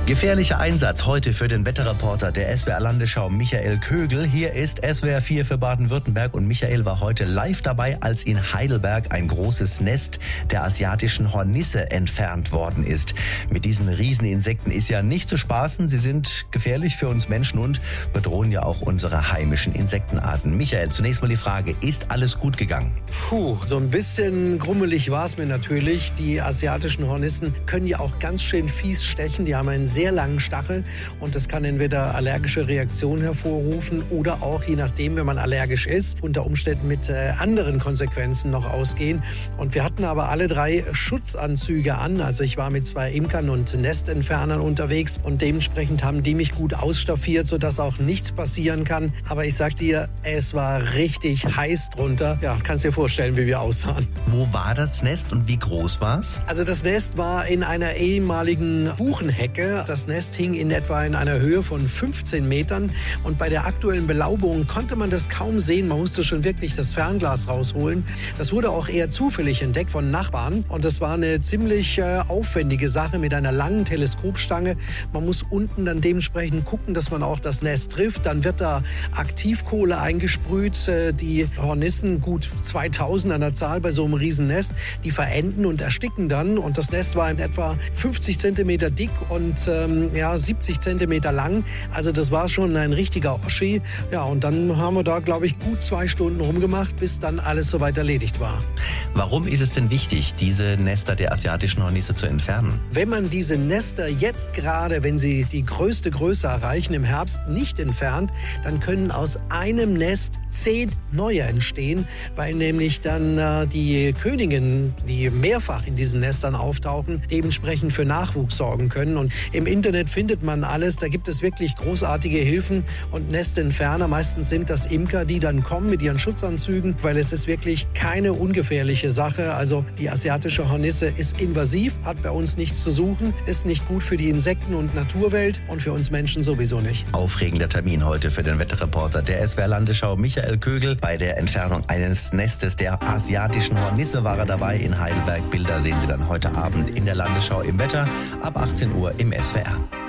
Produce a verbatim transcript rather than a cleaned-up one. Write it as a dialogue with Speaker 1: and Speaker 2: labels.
Speaker 1: Gefährlicher Einsatz heute für den Wetterreporter der S W R-Landesschau Michael Kögel. Hier ist S W R vier für Baden-Württemberg und Michael war heute live dabei, als in Heidelberg ein großes Nest der asiatischen Hornisse entfernt worden ist. Mit diesen Rieseninsekten ist ja nicht zu spaßen. Sie sind gefährlich für uns Menschen und bedrohen ja auch unsere heimischen Insektenarten. Michael, zunächst mal die Frage, ist alles gut gegangen?
Speaker 2: Puh, so ein bisschen grummelig war es mir natürlich. Die asiatischen Hornissen können ja auch ganz schön fies stechen. Die haben einen sehr langen Stachel und das kann entweder allergische Reaktionen hervorrufen oder auch, je nachdem, wenn man allergisch ist, unter Umständen mit äh, anderen Konsequenzen noch ausgehen. Und wir hatten aber alle drei Schutzanzüge an. Also ich war mit zwei Imkern und Nestentfernern unterwegs und dementsprechend haben die mich gut ausstaffiert, sodass auch nichts passieren kann. Aber ich sag dir, es war richtig heiß drunter. Ja, kannst dir vorstellen, wie wir aussahen.
Speaker 1: Wo war das Nest und wie groß war es?
Speaker 2: Also das Nest war in einer ehemaligen Buchenhecke. Das Nest hing in etwa in einer Höhe von fünfzehn Metern und bei der aktuellen Belaubung konnte man das kaum sehen. Man musste schon wirklich das Fernglas rausholen. Das wurde auch eher zufällig entdeckt von Nachbarn und das war eine ziemlich äh, aufwendige Sache mit einer langen Teleskopstange. Man muss unten dann dementsprechend gucken, dass man auch das Nest trifft. Dann wird da Aktivkohle eingesprüht. Äh, die Hornissen, gut zweitausend an der Zahl bei so einem Riesennest, die verenden und ersticken dann und das Nest war in etwa fünfzig Zentimeter dick und ähm, ja, siebzig Zentimeter lang. Also das war schon ein richtiger Oschi. Ja, und dann haben wir da, glaube ich, gut zwei Stunden rumgemacht, bis dann alles soweit erledigt war.
Speaker 1: Warum ist es denn wichtig, diese Nester der asiatischen Hornisse zu entfernen?
Speaker 2: Wenn man diese Nester jetzt gerade, wenn sie die größte Größe erreichen, im Herbst nicht entfernt, dann können aus einem Nest zehn neue entstehen, weil nämlich dann äh, die Königinnen, die mehrfach in diesen Nestern auftauchen, dementsprechend für Nachwuchs sorgen können. Und im Internet findet man alles, da gibt es wirklich großartige Hilfen und Nestentferner. Meistens sind das Imker, die dann kommen mit ihren Schutzanzügen, weil es ist wirklich keine ungefährliche Sache. Also die asiatische Hornisse ist invasiv, hat bei uns nichts zu suchen, ist nicht gut für die Insekten- und Naturwelt und für uns Menschen sowieso nicht.
Speaker 1: Aufregender Termin heute für den Wetterreporter der S W R-Landesschau Michael Kögel. Bei der Entfernung eines Nestes der asiatischen Hornisse war er dabei in Heidelberg. Bilder sehen Sie dann heute Abend in der Landesschau im Wetter ab achtzehn Uhr im S W R.